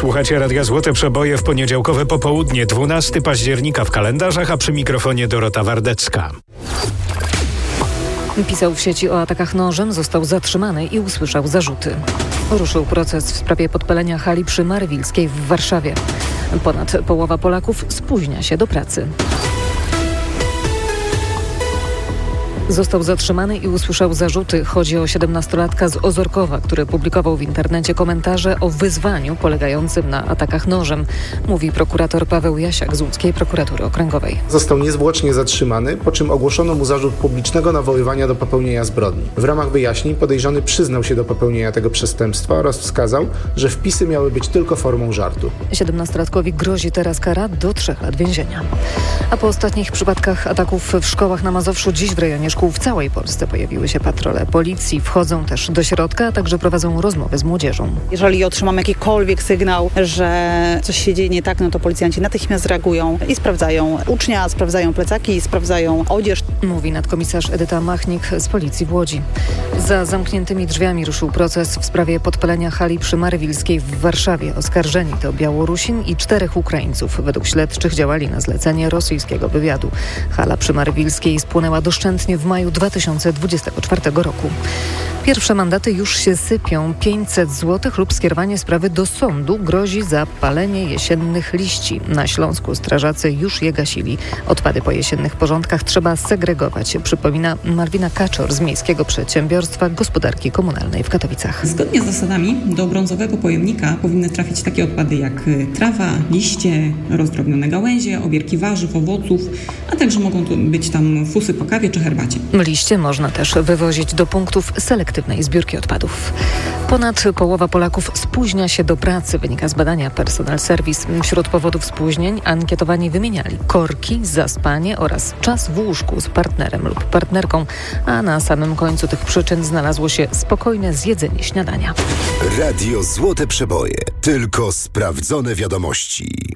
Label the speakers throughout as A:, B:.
A: Słuchacie Radia Złote Przeboje w poniedziałkowe popołudnie, 12 października w kalendarzach, a przy mikrofonie Dorota Wardecka.
B: Pisał w sieci o atakach nożem, został zatrzymany i usłyszał zarzuty. Ruszył proces w sprawie podpalenia hali przy Marywilskiej w Warszawie. Ponad połowa Polaków spóźnia się do pracy. Został zatrzymany i usłyszał zarzuty. Chodzi o 17-latka z Ozorkowa, który publikował w internecie komentarze o wyzwaniu polegającym na atakach nożem, mówi prokurator Paweł Jasiak z łódzkiej prokuratury okręgowej.
C: Został niezwłocznie zatrzymany, po czym ogłoszono mu zarzut publicznego nawoływania do popełnienia zbrodni. W ramach wyjaśnień podejrzany przyznał się do popełnienia tego przestępstwa oraz wskazał, że wpisy miały być tylko formą żartu.
B: 17-latkowi grozi teraz kara do 3 lat więzienia. A po ostatnich przypadkach ataków w szkołach na Mazowszu dziś w rejonie szkół w całej Polsce pojawiły się patrole policji, wchodzą też do środka, a także prowadzą rozmowy z młodzieżą.
D: Jeżeli otrzymam jakikolwiek sygnał, że coś się dzieje nie tak, no to policjanci natychmiast reagują i sprawdzają ucznia, sprawdzają plecaki, sprawdzają odzież.
B: Mówi nadkomisarz Edyta Machnik z policji w Łodzi. Za zamkniętymi drzwiami ruszył proces w sprawie podpalenia hali przy Marywilskiej w Warszawie. Oskarżeni to Białorusin i 4 Ukraińców. Według śledczych działali na zlecenie rosyjskiego wywiadu. Hala przy Marywilskiej spłonęła doszczętnie w maju 2024 roku. Pierwsze mandaty już się sypią. 500 zł lub skierowanie sprawy do sądu grozi za palenie jesiennych liści. Na Śląsku strażacy już je gasili. Odpady po jesiennych porządkach trzeba segregować, przypomina Malwina Kaczor z Miejskiego Przedsiębiorstwa Gospodarki Komunalnej w Katowicach.
E: Zgodnie z zasadami do brązowego pojemnika powinny trafić takie odpady jak trawa, liście, rozdrobnione gałęzie, obierki warzyw, owoców, a także mogą tu być tam fusy po kawie czy herbacie.
B: Liście można też wywozić do punktów selektywnej zbiórki odpadów. Ponad połowa Polaków spóźnia się do pracy, wynika z badania Personal Service. Wśród powodów spóźnień ankietowani wymieniali korki, zaspanie oraz czas w łóżku z partnerem lub partnerką, a na samym końcu tych przyczyn znalazło się spokojne zjedzenie śniadania.
F: Radio Złote Przeboje. Tylko sprawdzone wiadomości.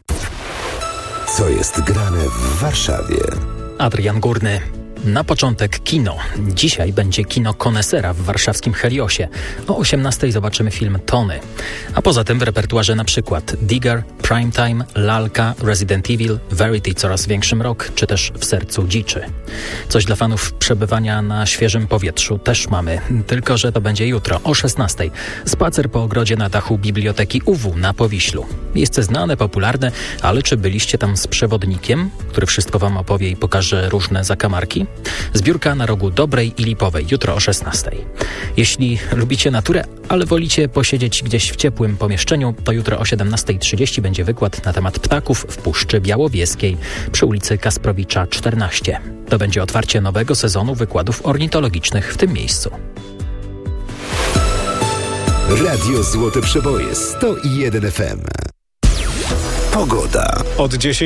F: Co jest grane w Warszawie?
G: Adrian Górny. Na początek kino. Dzisiaj będzie kino konesera w warszawskim Heliosie. O 18:00 zobaczymy film Tony. A poza tym w repertuarze na przykład Digger, Primetime, Lalka, Resident Evil, Verity Coraz Większy Mrok, czy też W sercu dziczy. Coś dla fanów przebywania na świeżym powietrzu też mamy, tylko że to będzie jutro o 16:00. Spacer po ogrodzie na dachu Biblioteki UW na Powiślu. Miejsce znane, popularne, ale czy byliście tam z przewodnikiem, który wszystko wam opowie i pokaże różne zakamarki? Zbiórka na rogu Dobrej i Lipowej, jutro o 16:00. Jeśli lubicie naturę, ale wolicie posiedzieć gdzieś w ciepłym pomieszczeniu, to jutro o 17:30 będzie wykład na temat ptaków w Puszczy Białowieskiej przy ulicy Kasprowicza 14. To będzie otwarcie nowego sezonu wykładów ornitologicznych w tym miejscu.
F: Radio Złote Przeboje 101 FM. Pogoda.
A: Od 10